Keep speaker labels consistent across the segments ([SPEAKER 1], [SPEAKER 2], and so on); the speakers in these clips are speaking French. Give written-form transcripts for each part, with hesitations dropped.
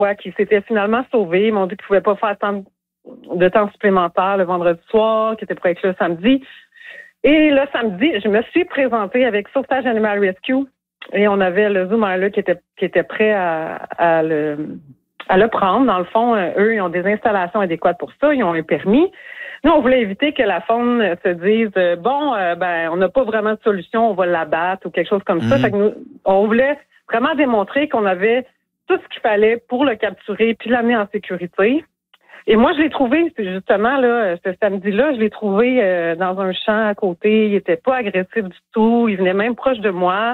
[SPEAKER 1] qui s'étaient finalement sauvés. Ils m'ont dit qu'ils ne pouvaient pas faire de temps supplémentaire le vendredi soir, qu'ils étaient prêts le samedi. Et le samedi, je me suis présentée avec Sauvetage Animal Rescue et on avait le Zoomer là qui était prêt à le prendre. Dans le fond, eux, ils ont des installations adéquates pour ça, ils ont un permis. Nous, on voulait éviter que la faune se dise on n'a pas vraiment de solution, on va l'abattre ou quelque chose comme ça. Fait que nous, on voulait vraiment démontrer qu'on avait tout ce qu'il fallait pour le capturer puis l'amener en sécurité. Et moi, je l'ai trouvé, c'est justement là, ce samedi-là, je l'ai trouvé dans un champ à côté. Il était pas agressif du tout. Il venait même proche de moi.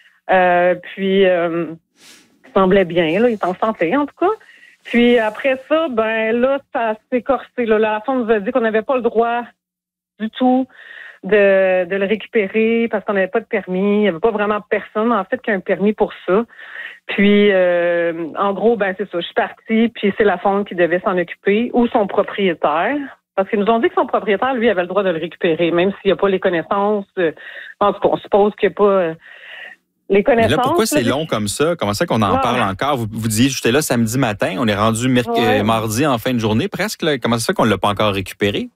[SPEAKER 1] Il semblait bien, là, il était en santé en tout cas. Puis après ça, ça s'est corsé. Là, la faune nous a dit qu'on n'avait pas le droit du tout de le récupérer parce qu'on n'avait pas de permis. Il n'y avait pas vraiment personne, en fait, qui a un permis pour ça. Puis, en gros, c'est ça. Je suis partie, puis c'est la faune qui devait s'en occuper ou son propriétaire. Parce qu'ils nous ont dit que son propriétaire, lui, avait le droit de le récupérer, même s'il n'y a pas les connaissances. En tout cas, on suppose qu'il n'y a pas... les connaissances.
[SPEAKER 2] Mais là, pourquoi c'est long comme ça? Comment ça qu'on en parle encore? Vous disiez, j'étais là samedi matin, on est rendu mardi en fin de journée presque. Là. Comment ça fait qu'on ne l'a pas encore récupéré?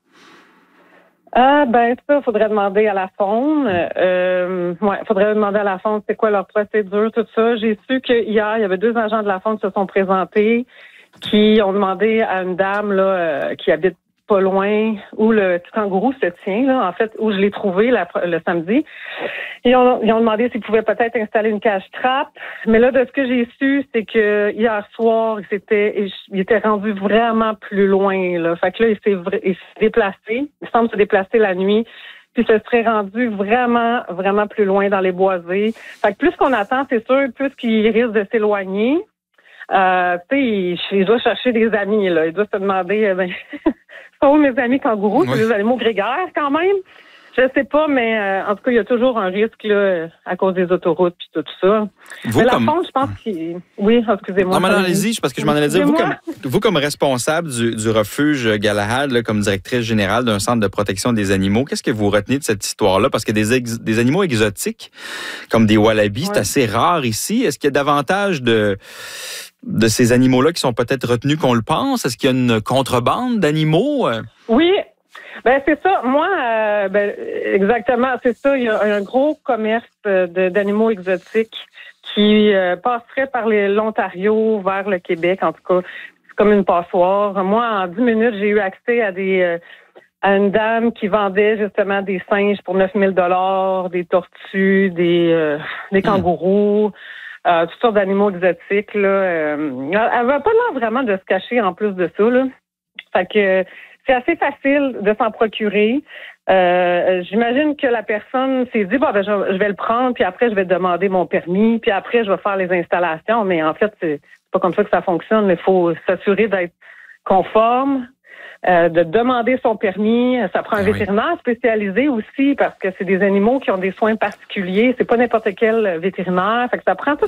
[SPEAKER 1] Ça, faudrait demander à la faune. Faudrait demander à la faune c'est quoi leur procédure, tout ça. J'ai su qu'hier, il y avait 2 agents de la faune qui se sont présentés, qui ont demandé à une dame là qui habite pas loin où le kangourou se tient, là, en fait, où je l'ai trouvé le samedi. Ils ont demandé s'ils pouvaient peut-être installer une cage trappe. Mais là, de ce que j'ai su, c'est que hier soir, il était rendu vraiment plus loin, là. Fait que là, il s'est déplacé. Il semble se déplacer la nuit. Puis se serait rendu vraiment, vraiment plus loin dans les boisés. Fait que plus qu'on attend, c'est sûr, plus qu'il risque de s'éloigner. Il doit chercher des amis, là. Il doit se demander, sont où mes amis kangourous? C'est des animaux grégaires, quand même. Je sais pas, mais en tout cas, il y a toujours un risque là à cause des autoroutes puis tout ça. Mais la faune, je pense qu'il... Oui, excusez-moi.
[SPEAKER 2] Non, allez-y, parce que je m'en allais dire, vous comme responsable du refuge Galahad, là, comme directrice générale d'un centre de protection des animaux, qu'est-ce que vous retenez de cette histoire-là? Parce que des animaux exotiques, comme des wallabis, c'est assez rare ici. Est-ce qu'il y a davantage de ces animaux-là qui sont peut-être retenus qu'on le pense? Est-ce qu'il y a une contrebande d'animaux?
[SPEAKER 1] Oui. C'est ça. Moi, exactement, c'est ça. Il y a un gros commerce d'animaux exotiques qui passerait par l'Ontario vers le Québec. En tout cas, c'est comme une passoire. Moi, en 10 minutes, j'ai eu accès à une dame qui vendait justement des singes pour 9 000 $, des tortues, des kangourous, toutes sortes d'animaux exotiques. Là. Elle avait pas l'air vraiment de se cacher en plus de ça. Là. Fait que c'est assez facile de s'en procurer. J'imagine que la personne s'est dit, je vais le prendre, puis après, je vais demander mon permis, puis après, je vais faire les installations. Mais en fait, c'est pas comme ça que ça fonctionne. Il faut s'assurer d'être conforme, de demander son permis. Ça prend un vétérinaire spécialisé aussi, parce que c'est des animaux qui ont des soins particuliers. C'est pas n'importe quel vétérinaire. Fait que ça prend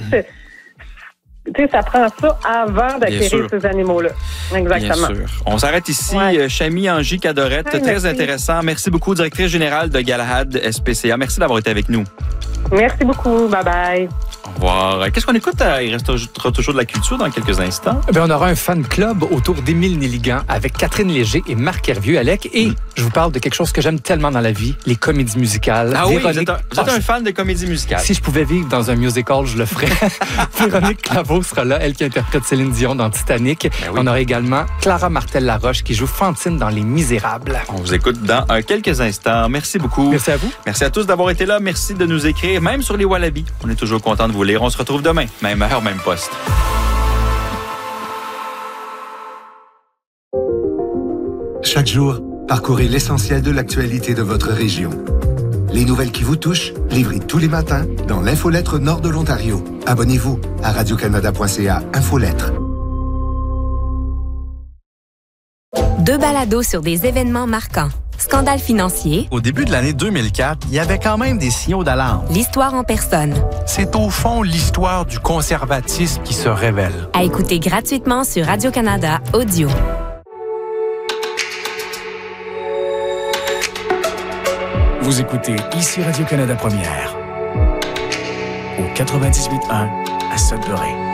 [SPEAKER 1] ça prend ça avant d'acquérir ces animaux-là. Exactement.
[SPEAKER 2] Bien sûr. On s'arrête ici. Chami Angie Cadorette, très intéressant. Merci beaucoup, directrice générale de Galahad SPCA. Merci d'avoir été avec nous.
[SPEAKER 1] Merci beaucoup. Bye-bye.
[SPEAKER 2] Au revoir. Qu'est-ce qu'on écoute? Il restera toujours de la culture dans quelques instants.
[SPEAKER 3] On aura un fan club autour d'Émile Nelligan avec Catherine Léger et Marc Hervieux-Alec. Et je vous parle de quelque chose que j'aime tellement dans la vie, les comédies musicales.
[SPEAKER 2] Ah oui, vous êtes un fan de comédies musicales.
[SPEAKER 3] Si je pouvais vivre dans un musical, je le ferais. Véronique Claveau sera là, elle qui interprète Céline Dion dans Titanic. On aura également Clara Martel-Laroche qui joue Fantine dans Les Misérables.
[SPEAKER 2] On vous écoute dans quelques instants. Merci beaucoup.
[SPEAKER 3] Merci à vous.
[SPEAKER 2] Merci à tous d'avoir été là. Merci de nous écrire, même sur les Wallabis. On est toujours content de vous lire. On se retrouve demain, même heure, même poste.
[SPEAKER 4] Chaque jour, parcourez l'essentiel de l'actualité de votre région. Les nouvelles qui vous touchent, livrées tous les matins dans l'infolettre Nord de l'Ontario. Abonnez-vous à radiocanada.ca/infolettre.
[SPEAKER 5] 2 balados sur des événements marquants. Scandale financier.
[SPEAKER 6] Au début de l'année 2004, il y avait quand même des signaux d'alarme.
[SPEAKER 5] L'histoire en personne.
[SPEAKER 6] C'est au fond l'histoire du conservatisme qui se révèle.
[SPEAKER 5] À écouter gratuitement sur Radio-Canada Audio.
[SPEAKER 7] Vous écoutez ici Radio-Canada Première au 98.1 à Sudbury.